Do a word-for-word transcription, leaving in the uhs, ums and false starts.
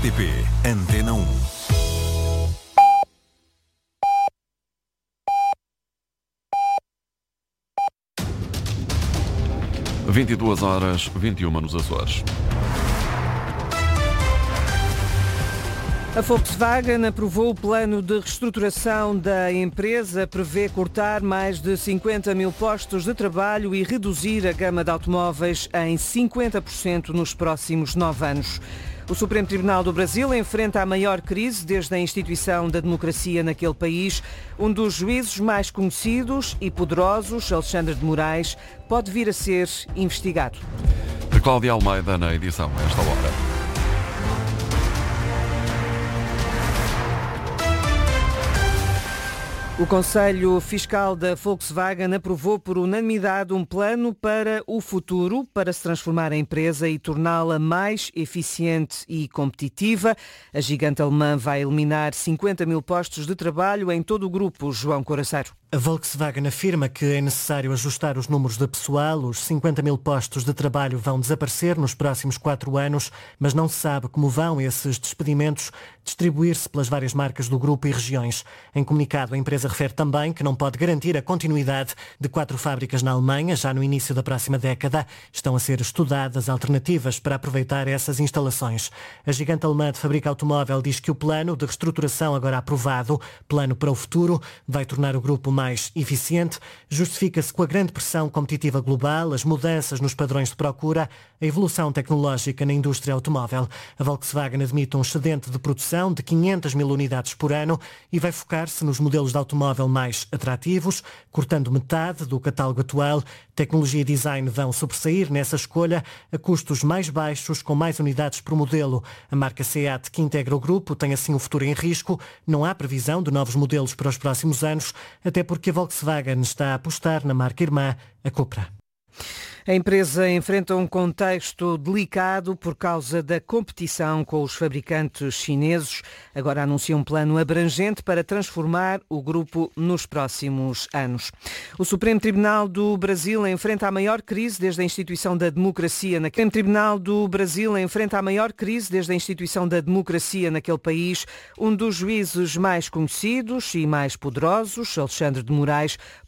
T P Antena um. vinte e duas horas, vinte e uma nos Açores. A Volkswagen aprovou o plano de reestruturação da empresa, prevê cortar mais de cinquenta mil postos de trabalho e reduzir a gama de automóveis em cinquenta por cento nos próximos nove anos. O Supremo Tribunal do Brasil enfrenta a maior crise desde a instituição da democracia naquele país. Um dos juízes mais conhecidos e poderosos, Alexandre de Moraes, pode vir a ser investigado. De Cláudia Almeida na edição a esta hora. O Conselho Fiscal da Volkswagen aprovou por unanimidade um plano para o futuro, para se transformar a empresa e torná-la mais eficiente e competitiva. A gigante alemã vai eliminar cinquenta mil postos de trabalho em todo o grupo. João Coraceiro. A Volkswagen afirma que é necessário ajustar os números de pessoal. Os cinquenta mil postos de trabalho vão desaparecer nos próximos quatro anos, mas não se sabe como vão esses despedimentos distribuir-se pelas várias marcas do grupo e regiões. Em comunicado, a empresa refere também que não pode garantir a continuidade de quatro fábricas na Alemanha. Já no início da próxima década estão a ser estudadas alternativas para aproveitar essas instalações. A gigante alemã de fábrica automóvel diz que o plano de reestruturação agora aprovado, plano para o futuro, vai tornar o grupo mais eficiente. Justifica-se com a grande pressão competitiva global, as mudanças nos padrões de procura, a evolução tecnológica na indústria automóvel. A Volkswagen admite um excedente de produção de quinhentas mil unidades por ano e vai focar-se nos modelos de automóvel mais atrativos, cortando metade do catálogo atual. Tecnologia e design vão sobressair nessa escolha a custos mais baixos, com mais unidades por modelo. A marca SEAT, que integra o grupo, tem assim o futuro em risco. Não há previsão de novos modelos para os próximos anos, até porque a Volkswagen está a apostar na marca irmã, a Cupra. A empresa enfrenta um contexto delicado por causa da competição com os fabricantes chineses. Agora anuncia um plano abrangente para transformar o grupo nos próximos anos. O Supremo Tribunal do Brasil enfrenta a maior crise desde a instituição da democracia naquele Supremo Tribunal do Brasil enfrenta a maior crise desde a instituição da democracia naquele país. Um dos juízes mais conhecidos e mais poderosos, Alexandre de Moraes,